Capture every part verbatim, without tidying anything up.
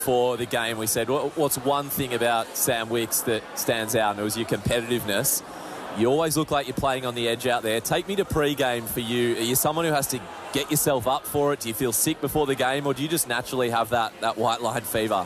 For the game, we said, what's one thing about Sam Wicks that stands out? And it was your competitiveness. You always look like you're playing on the edge out there. Take me to pre-game for you. Are you someone who has to get yourself up for it? Do you feel sick before the game, or do you just naturally have that, that white line fever?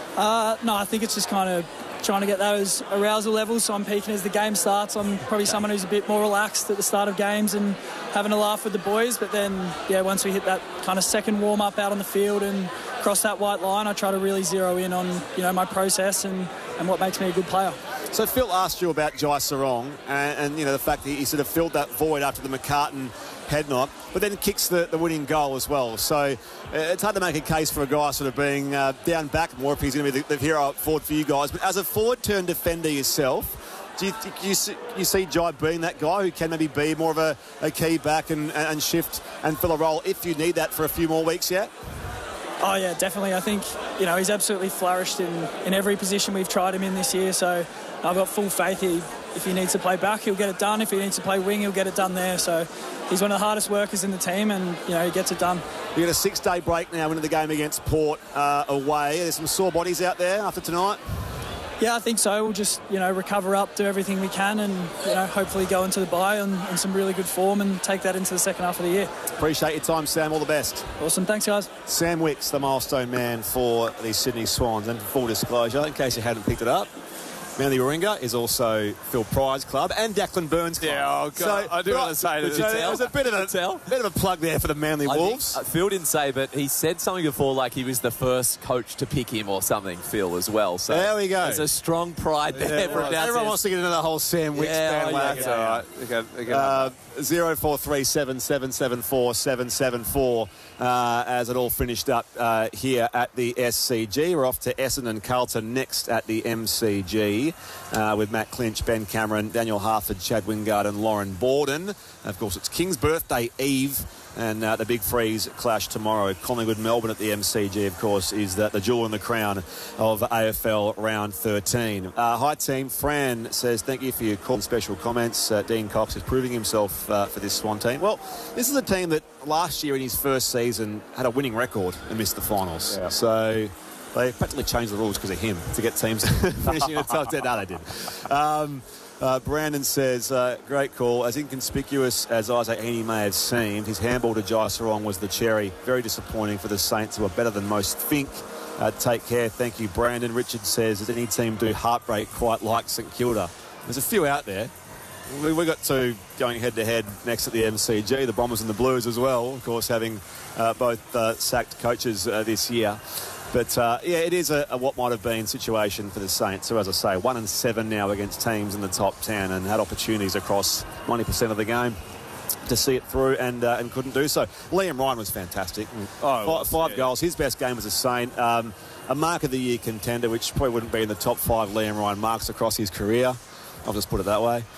Uh, no, I think it's just kind of trying to get those arousal levels, so I'm peaking as the game starts. I'm probably someone who's a bit more relaxed at the start of games and having a laugh with the boys, but then, yeah, once we hit that kind of second warm-up out on the field and cross that white line, I try to really zero in on, you know, my process and, and what makes me a good player. So Phil asked you about Jai Sarong and, and, you know, the fact that he sort of filled that void after the McCartan head knock, but then kicks the, the winning goal as well. So uh, it's hard to make a case for a guy sort of being uh, down back more if he's going to be the, the hero up forward for you guys. But as a forward-turn defender yourself, do you, do you, see, you see Jai being that guy who can maybe be more of a, a key back and, and shift and fill a role if you need that for a few more weeks yet? Oh, yeah, definitely. I think, you know, he's absolutely flourished in, in every position we've tried him in this year, so I've got full faith he, if he needs to play back, he'll get it done. If he needs to play wing, he'll get it done there. So he's one of the hardest workers in the team and, you know, he gets it done. You get a six-day break now into the game against Port uh, away. There's some sore bodies out there after tonight? Yeah, I think so. We'll just, you know, recover up, do everything we can and, you know, hopefully go into the bye on, on some really good form and take that into the second half of the year. Appreciate your time, Sam. All the best. Awesome. Thanks, guys. Sam Wicks, the milestone man for the Sydney Swans. And full disclosure, in case you hadn't picked it up, Manly Warringah is also Phil Pryde's club and Declan Burns' club. Yeah, oh God, so, I do right, want to say that. So there was a bit of a, tell. bit of a plug there for the Manly I Wolves. Think, uh, Phil didn't say, but he said something before like he was the first coach to pick him or something, Phil, as well. So there we go. There's a strong pride there. Yeah, right. Everyone wants to get into the whole Sam Wicks yeah, bandwagon. That's all right. Okay, okay. Uh, zero four three seven seven seven four seven seven four uh, as it all finished up uh, here at the S C G. We're off to Essendon and Carlton next at the M C G uh, with Matt Clinch, Ben Cameron, Daniel Harford, Chad Wingard and Lauren Borden. Of course, it's King's birthday eve. And uh, the big freeze clash tomorrow. Collingwood Melbourne at the M C G, of course, is the, the jewel in the crown of A F L round thirteen. Uh, hi team. Fran says thank you for your call and special comments. Uh, Dean Cox is proving himself uh, for this Swan team. Well, this is a team that last year in his first season had a winning record and missed the finals. Yeah. So they practically changed the rules because of him to get teams finishing in the top ten. No, they did. Um, Uh, Brandon says, uh, great call. As inconspicuous as Isaac Heaney may have seemed, his handball to Jai Sarong was the cherry. Very disappointing for the Saints, who are better than most think. Uh, take care. Thank you, Brandon. Richard says, does any team do heartbreak quite like St Kilda? There's a few out there. We, we got two going head-to-head next at the M C G, the Bombers and the Blues as well, of course, having uh, both uh, sacked coaches uh, this year. But, uh, yeah, it is a, a what might have been situation for the Saints. So, as I say, one and seven now against teams in the top ten and had opportunities across ninety percent of the game to see it through and uh, and couldn't do so. Liam Ryan was fantastic. Oh, five was, five yeah. goals. His best game as a Saint. Um, a Mark of the Year contender, which probably wouldn't be in the top five Liam Ryan marks across his career. I'll just put it that way.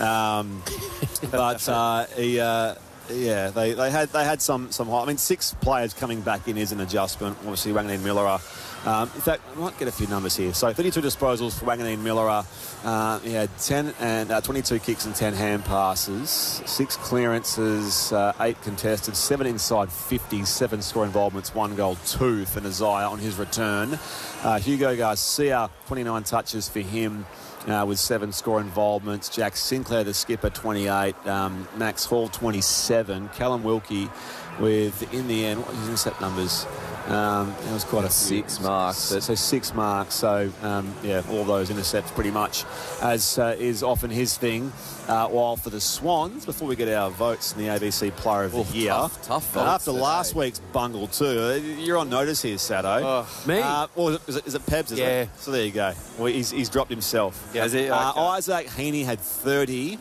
Um, but uh, he... Uh, Yeah, they, they had they had some some high. I mean, six players coming back in is an adjustment. Obviously, Wanganeen Millera. Um, in fact, I might get a few numbers here. So, thirty-two disposals for Wanganeen Millera. Uh, he had ten and uh, twenty-two kicks and ten hand passes, six clearances, uh, eight contested, seven inside fifty, seven score involvements, one goal, two for Nazaya on his return. Uh, Hugo Garcia, twenty-nine touches for him. Uh, with seven score involvements. Jack Sinclair, the skipper, twenty-eight. Um, Max Hall, twenty-seven. Callum Wilkie with, in the end, what was his intercept numbers? Um, it was quite a six few. marks. So, so six marks. So, um, yeah, all those intercepts pretty much, as uh, is often his thing. Uh, while for the Swans, before we get our votes in the A B C Player of the oh, Year, tough, tough votes after today. last week's bungle too, you're on notice here, Sado. Oh, me? Uh, or is it, is it, is it Pebs? Is yeah. It? So there you go. Well, he's, he's dropped himself. Yeah, is it? Uh, okay. Isaac Heaney had thirty.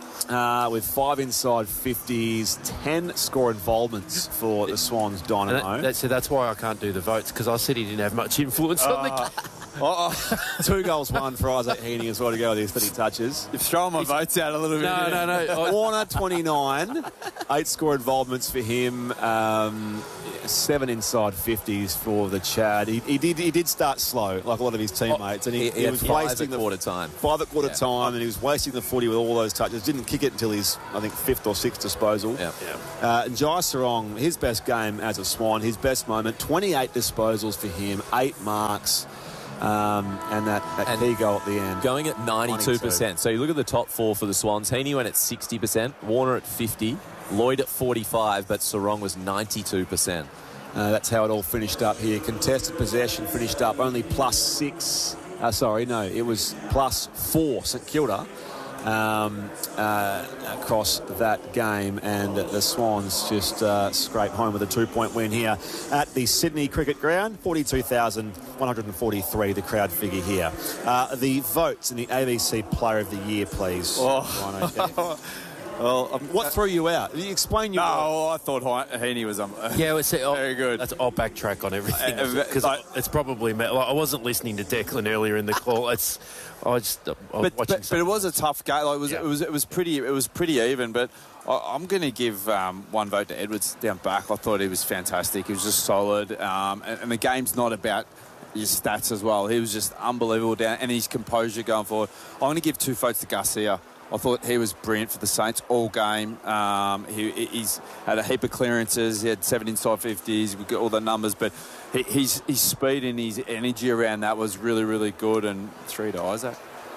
Uh, with five inside fifties, ten score involvements for the Swans Dynamo. That, that, so that's why I can't do the votes, because I said he didn't have much influence uh, on the game. Oh, oh. Two goals, one for Isaac Heaney as well to go with his thirty touches. You've thrown my votes out a little bit. No, no, no. Warner, twenty-nine. Eight score involvements for him. Um, seven inside fifties for the Chad. He, he did he did start slow, like a lot of his teammates, and he, He, he, he had was five wasting at the quarter time. five at quarter Yeah. time, and he was wasting the footy with all those touches. Didn't kick it until his, I think, fifth or sixth disposal. Yeah. Uh, and Jai Sarong, his best game as a Swan, his best moment, twenty-eight disposals for him, eight marks, um, and that, that And key goal at the end. Going at ninety-two percent. So you look at the top four for the Swans. Heaney went at sixty percent, Warner at fifty, Lloyd at forty-five, but Sarong was ninety-two percent. Uh, that's how it all finished up here. Contested possession finished up only plus six. Uh, sorry, no, it was plus four St Kilda um, uh, across that game, and the Swans just uh, scrape home with a two-point win here at the Sydney Cricket Ground. forty-two thousand one hundred forty-three, the crowd figure here. Uh, the votes in the A B C Player of the Year, please. Oh. Well, um, What threw you out? You explain your. no, I thought He- Heaney was um, Yeah, well, see, I'll, very good. That's, I'll backtrack on everything Uh, because like- it's probably like, I wasn't listening to Declan earlier in the call. It's I just I was but, watching. but, but it was a tough game. Like, it was Yeah. it was it was pretty it was pretty even. But I, I'm going to give um, one vote to Edwards down back. I thought he was fantastic. He was just solid, um, and, and the game's not about your stats as well. He was just unbelievable down, and his composure going forward. I'm going to give two votes to Garcia. I thought he was brilliant for the Saints all game. Um, he, he's had a heap of clearances. He had seven inside fifties. We got all the numbers, but he, his his speed and his energy around that was really, really good. And three to Isaac.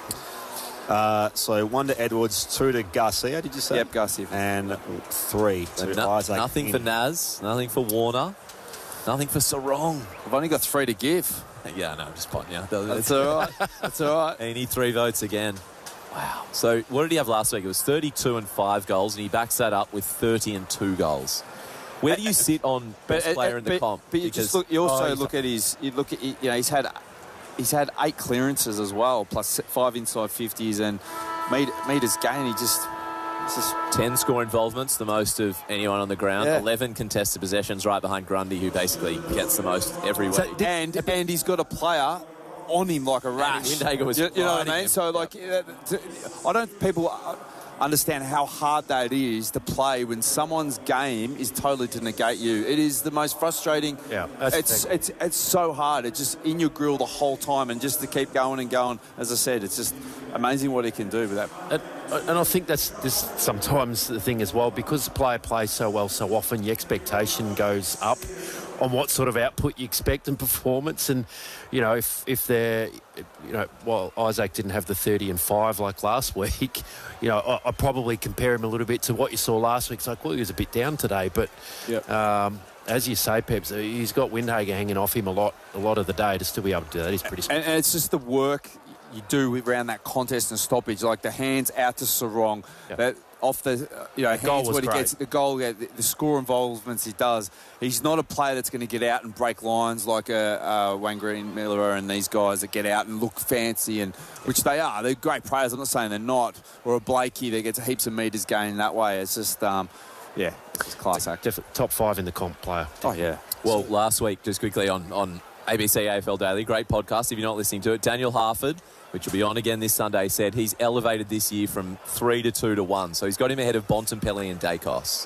Uh, so one to Edwards, two to Garcia, did you say? Yep, Garcia. And three to No- Isaac. nothing for in. Naz, nothing for Warner, nothing for Sarong. I've only got three to give. Yeah, no, I'm just potting you. That's all right. That's all right. Heaney, three votes again. Wow. So what did he have last week? It was thirty-two and five goals, and he backs that up with thirty and two goals. Where do you sit on best uh, player in the but, comp? But you Because- just look. You also Oh, he's- look at his. You look at. You know, he's had. He's had eight clearances as well, plus five inside fifties, and made meters gain. He just. It's just ten score involvements, the most of anyone on the ground. Yeah. eleven contested possessions right behind Grundy, who basically gets the most every week. So, and and he's got a player on him like a rash. Windhager was you, you know what riding I mean? him. So like, uh, to- I don't people uh, understand how hard that is to play when someone's game is totally to negate you. It is the most frustrating. Yeah, that's it's exactly- it's it's so hard. It's just in your grill the whole time, and just to keep going and going. As I said, it's just amazing what he can do with that. And, and I think that's this sometimes the thing as well, because the player plays so well so often, your expectation goes up on what sort of output you expect and performance. And, you know, if, if they're, you know, while Isaac didn't have the thirty and five like last week, you know, I, I probably compare him a little bit to what you saw last week. It's like, well, he was a bit down today, but Yep. um, as you say, Peps, he's got Windhager hanging off him a lot, a lot of the day. To still be able to do that, he's pretty. And, and it's just the work you do around that contest and stoppage, like the hands out to Sarong, Yeah. that off the, uh, you know, The goal hands was what he great. gets, the goal, yeah, the, the score involvements he does. He's not a player that's going to get out and break lines like a, uh Wayne Green Miller and these guys that get out and look fancy, and which they are. They're great players. I'm not saying they're not. Or a Blakey that gets heaps of metres gained that way. It's just, um, yeah, it's just class act. Definitely top five in the comp player. Oh yeah. Well, last week, just quickly on, on A B C A F L Daily, great podcast if you're not listening to it, Daniel Harford, which will be on again this Sunday, said he's elevated this year from three to two to one. So he's got him ahead of Bontempelli and Dacos.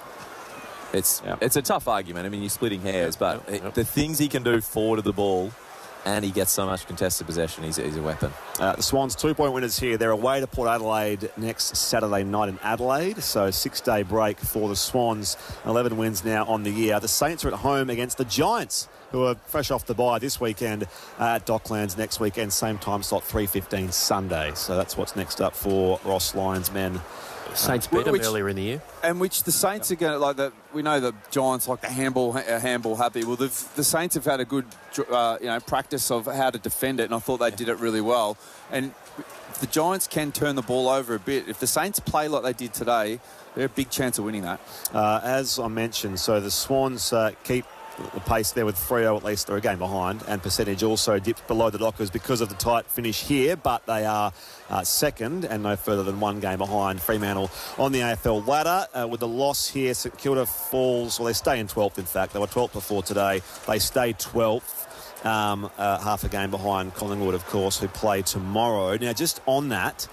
It's Yep. it's a tough argument. I mean, you're splitting hairs, but Yep, yep. the things he can do forward of the ball, and he gets so much contested possession, he's, he's a weapon. Uh, the Swans two-point winners here. They're away to Port Adelaide next Saturday night in Adelaide. So six-day break for the Swans. eleven wins now on the year. The Saints are at home against the Giants, who are fresh off the bye this weekend uh, at Docklands next weekend. Same time slot, three fifteen Sunday. So that's what's next up for Ross Lyons men. Saints beat them which- earlier in the year. And which the Saints are going to, like, the, we know the Giants like the handball, uh, handball happy. Well, the, the Saints have had a good, uh, you know, practice of how to defend it, and I thought they did it really well. And if the Giants can turn the ball over a bit, if the Saints play like they did today, they're a big chance of winning that. Uh, as I mentioned, so the Swans uh, keep the pace there with Freo, at least they're a game behind, and percentage also dipped below the Dockers because of the tight finish here, but they are uh, second and no further than one game behind Fremantle on the A F L ladder. Uh, with the loss here, St Kilda falls, well, they stay in twelfth, in fact. They were twelfth before today. They stay twelfth, um, uh, half a game behind Collingwood, of course, who play tomorrow. Now, just on that,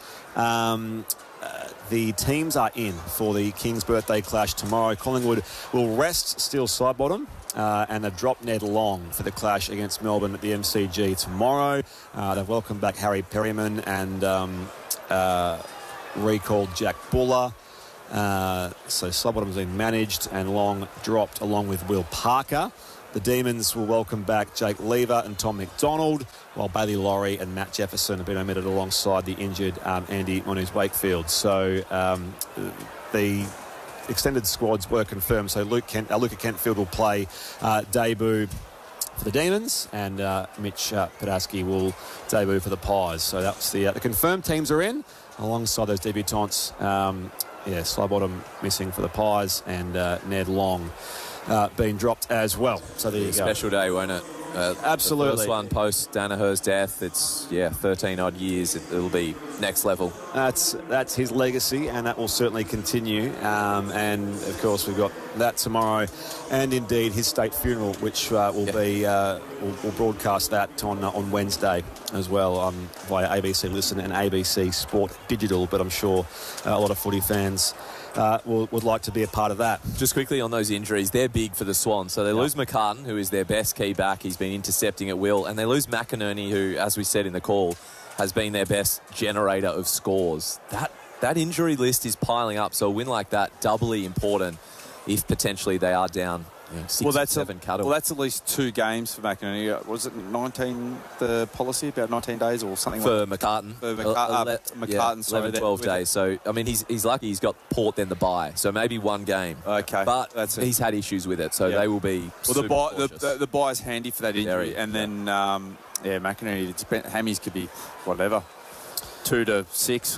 um, uh, the teams are in for the King's birthday clash tomorrow. Collingwood will rest Steel Sidebottom. uh, and they've dropped Ned Long for the clash against Melbourne at the M C G tomorrow. Uh, they've welcomed back Harry Perryman and um, uh, recalled Jack Buller. Uh, so Slybottom's been managed and Long dropped along with Will Parker. The Demons will welcome back Jake Lever and Tom McDonald, while Bailey Laurie and Matt Jefferson have been omitted alongside the injured um, Andy Muniz-Wakefield. So um, the extended squads were confirmed. So Luke Kent, uh, Luca Kentfield will play uh, debut for the Demons, and uh, Mitch uh, Padaski will debut for the Pies. So that's the uh, the confirmed teams are in, alongside those debutants. Um, yeah, Slybottom missing for the Pies, and uh, Ned Long uh, being dropped as well. So there you go. Special day, won't it? Uh, Absolutely. The first one post Danaher's death. It's, yeah, thirteen odd years. It, it'll be next level. That's that's his legacy, and that will certainly continue. Um, and, of course, we've got that tomorrow, and, indeed, his state funeral, which uh, will yeah. be, uh, we'll, we'll broadcast that on uh, on Wednesday as well um, via A B C Listen and A B C Sport Digital. But I'm sure uh, a lot of footy fans Uh, will, would like to be a part of that. Just quickly on those injuries, they're big for the Swans. So they yep. lose McCartan, who is their best key back. He's been intercepting at will. And they lose McInerney, who, as we said in the call, has been their best generator of scores. That that injury list is piling up. So a win like that, doubly important if potentially they are down, you know, six well, that's or seven a, cuddle. Well, that's at least two games for McInerney. Was it nineteen, the policy, about nineteen days or something for like McCartan. For McCart- uh, ele- McCartan, yeah, sorry, eleven, twelve days. So, I mean, he's he's lucky he's got Port then the bye. So maybe one game. Okay. But that's it. He's had issues with it. So yeah. they will be Well, the buy, the, the, the buy is handy for that injury. Very, and yeah. then, um, yeah, McInerney, it's been, hammies could be whatever, two to six.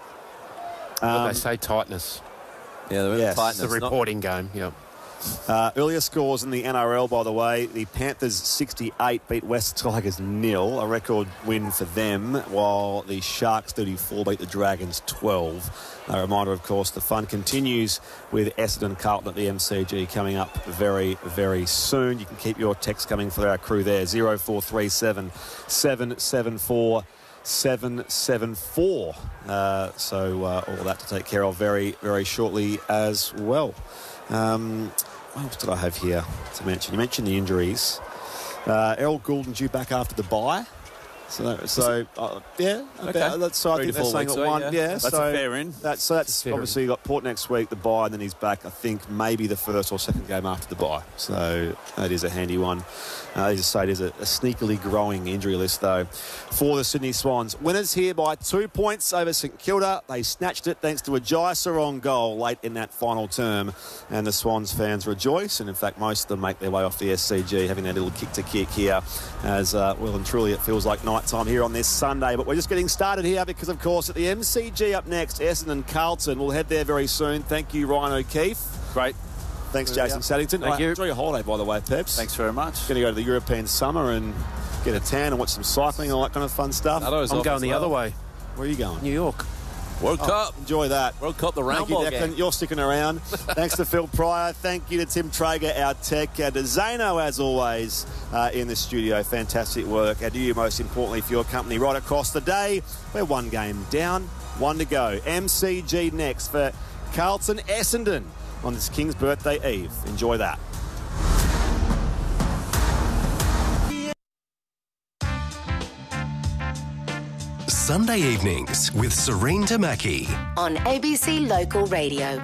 Um, Um, they say tightness. Yeah, the Yes. tightness. It's the Not- reporting game, yeah. Uh, earlier scores in the N R L, by the way. The Panthers sixty-eight beat West Tigers nil, a record win for them, while the Sharks thirty-four beat the Dragons twelve. A reminder, of course, the fun continues with Essendon Carlton at the M C G coming up very, very soon. You can keep your text coming for our crew there, zero four three seven, seven seven four, seven seven four. Uh, so uh, all that to take care of very, very shortly as well. Um, what else did I have here to mention? You mentioned the injuries. Uh, Errol Goulden due back after the bye. So, so uh, yeah, Okay. about, that's, so I Three think to they're four saying weeks at away, one. yeah. Yeah, That's so a fair in. That's, so that's Fair obviously you got Port next week, the bye, and then he's back, I think, maybe the first or second game after the bye. So that is a handy one. Uh, as I say, it is a, a sneakily growing injury list, though, for the Sydney Swans. Winners here by two points over St Kilda. They snatched it thanks to a Jai Sarong goal late in that final term. And the Swans fans rejoice. And, in fact, most of them make their way off the S C G, having their little kick-to-kick here as, uh, well and truly, it feels like night time here on this Sunday. But we're just getting started here because, of course, at the M C G up next, Essendon Carlton. We'll head there very soon. Thank you, Ryan O'Keefe. Great. Thanks, Jason Saddington. Thank Right, you. Enjoy your holiday, by the way, Peps. Thanks very much. Going to go to the European summer and get a tan and watch some cycling and all that kind of fun stuff. Otto's I'm off going as the well. other way. Where are you going? New York. World Oh, Cup. enjoy that. World Cup, the Thank you, roundball Declan. game. You're sticking around. Thanks to Phil Pryor. Thank you to Tim Traeger, our tech, and to Zano, as always, uh, in the studio. Fantastic work. And to you, most importantly, for your company right across the day. We're one game down, one to go. M C G next for Carlton Essendon on this King's birthday eve. Enjoy that. Sunday evenings with Serene Tamaki. On A B C Local Radio.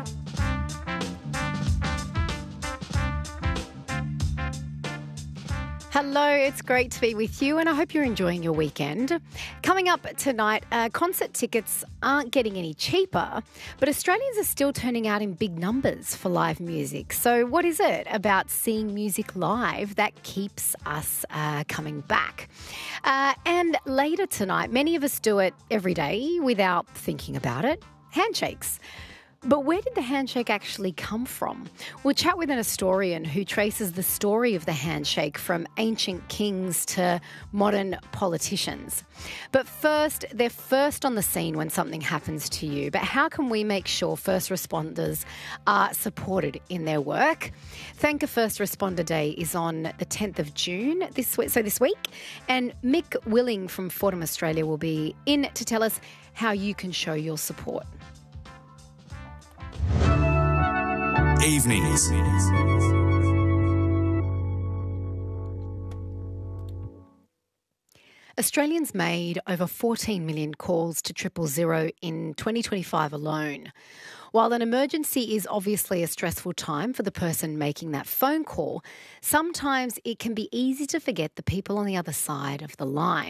Hello, it's great to be with you and I hope you're enjoying your weekend. Coming up tonight, uh, concert tickets aren't getting any cheaper, but Australians are still turning out in big numbers for live music. So what is it about seeing music live that keeps us uh, coming back? Uh, and later tonight, many of us do it every day without thinking about it, handshakes. But where did the handshake actually come from? We'll chat with an historian who traces the story of the handshake from ancient kings to modern politicians. But first, they're first on the scene when something happens to you. But how can we make sure first responders are supported in their work? Thank a First Responder Day is on the tenth of June, this week, so this week. And Mick Willing from Fordham Australia will be in to tell us how you can show your support. Evenings. Australians made over fourteen million calls to triple zero in twenty twenty-five alone. While an emergency is obviously a stressful time for the person making that phone call, sometimes it can be easy to forget the people on the other side of the line.